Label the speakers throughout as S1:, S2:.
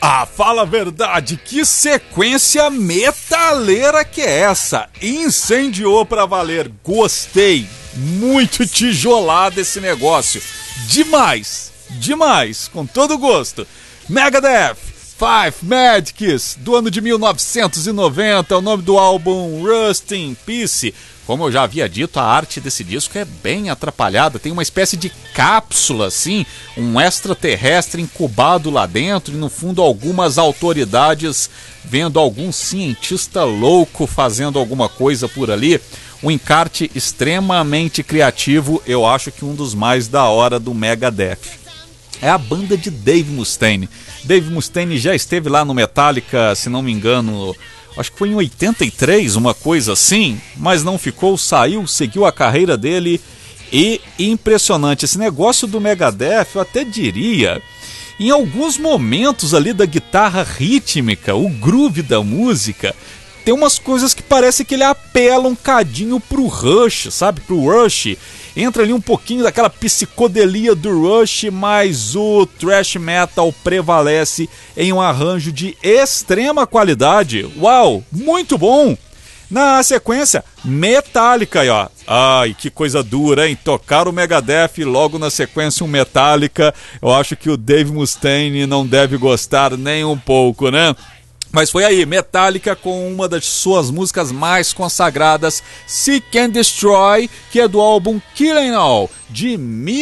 S1: Ah, fala a verdade, que sequência metaleira que é essa? Incendiou pra valer, gostei, muito tijolado esse negócio, demais, com todo gosto. Megadeth, Five Magics, do ano de 1990, o nome do álbum Rust in Peace. Como eu já havia dito, a arte desse disco é bem atrapalhada, tem uma espécie de cápsula assim, um extraterrestre incubado lá dentro e no fundo algumas autoridades vendo algum cientista louco fazendo alguma coisa por ali. Um encarte extremamente criativo, eu acho que um dos mais da hora do Megadeth. É a banda de Dave Mustaine. Dave Mustaine já esteve lá no Metallica, se não me engano, acho que foi em 83, uma coisa assim, mas não ficou, saiu, seguiu a carreira dele e impressionante. Esse negócio do Megadeth, eu até diria, em alguns momentos ali da guitarra rítmica, o groove da música, tem umas coisas que parece que ele apela um cadinho pro Rush, sabe? Pro Rush. Entra ali um pouquinho daquela psicodelia do Rush, mas o thrash metal prevalece em um arranjo de extrema qualidade. Uau, muito bom! Na sequência, Metallica aí, ó. Ai, que coisa dura, hein? Tocar o Megadeth e logo na sequência um Metallica. Eu acho que o Dave Mustaine não deve gostar nem um pouco, né? Mas foi aí, Metallica com uma das suas músicas mais consagradas, Seek and Destroy, que é do álbum Killing All, de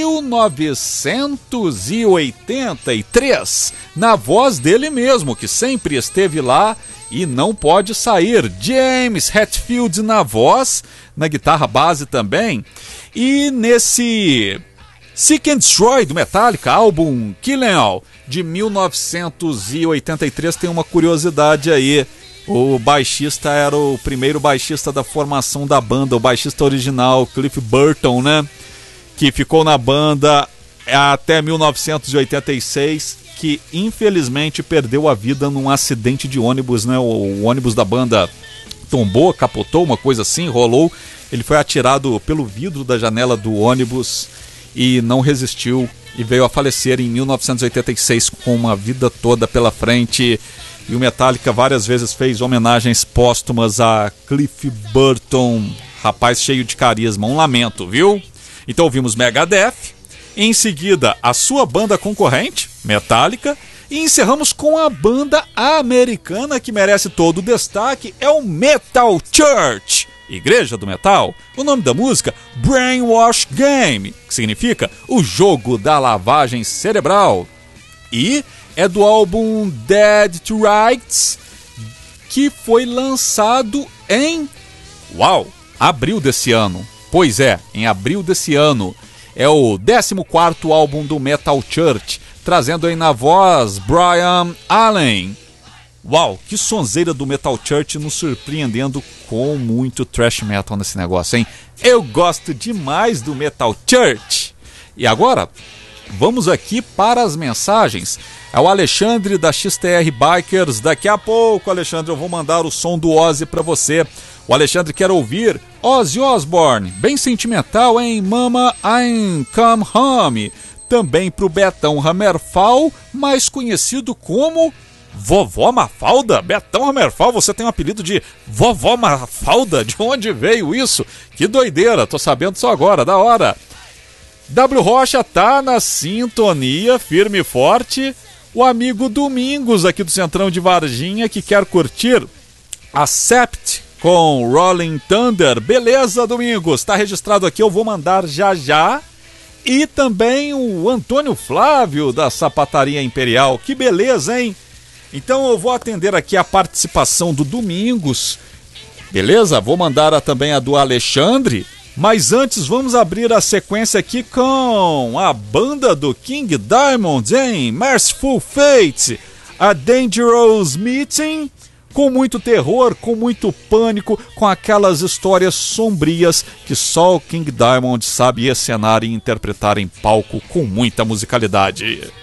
S1: 1983, na voz dele mesmo, que sempre esteve lá e não pode sair, James Hetfield na voz, na guitarra base também, e nesse Seek and Destroy do Metallica, álbum Killing All, de 1983, tem uma curiosidade aí. O baixista era o primeiro baixista da formação da banda, o baixista original, Cliff Burton, né? Que ficou na banda até 1986, que infelizmente perdeu a vida num acidente de ônibus, né? O ônibus da banda tombou, capotou, uma coisa assim, rolou. Ele foi atirado pelo vidro da janela do ônibus e não resistiu e veio a falecer em 1986 com uma vida toda pela frente. E o Metallica várias vezes fez homenagens póstumas a Cliff Burton, rapaz cheio de carisma, um lamento, viu? Então ouvimos Megadeth, em seguida a sua banda concorrente, Metallica, e encerramos com a banda americana que merece todo o destaque, é o Metal Church, Igreja do Metal. O nome da música, Brainwash Game, que significa o jogo da lavagem cerebral. E é do álbum Dead to Rights, que foi lançado em abril desse ano. Pois é, em abril desse ano. É o 14º álbum do Metal Church, trazendo aí na voz Brian Allen. Uau, que sonzeira do Metal Church, nos surpreendendo com muito thrash metal nesse negócio, hein? Eu gosto demais do Metal Church. E agora, vamos aqui para as mensagens. É o Alexandre da XTR Bikers. Daqui a pouco, Alexandre, eu vou mandar o som do Ozzy para você. O Alexandre quer ouvir Ozzy Osbourne, bem sentimental, hein? Mama, I'm Come Home. Também pro Betão Hammerfall, mais conhecido como Vovó Mafalda. Betão Hammerfall, você tem um apelido de Vovó Mafalda? De onde veio isso? Que doideira, tô sabendo só agora, da hora. W Rocha tá na sintonia, firme e forte. O amigo Domingos, aqui do Centrão de Varginha, que quer curtir Accept com Rolling Thunder. Beleza, Domingos, tá registrado aqui, eu vou mandar já já. E também o Antônio Flávio, da Sapataria Imperial. Que beleza, hein? Então eu vou atender aqui a participação do Domingos. Beleza? Vou mandar também a do Alexandre. Mas antes vamos abrir a sequência aqui com a banda do King Diamond, hein? Merciful Fate, A Dangerous Meeting, com muito terror, com muito pânico, com aquelas histórias sombrias que só o King Diamond sabe encenar e interpretar em palco com muita musicalidade.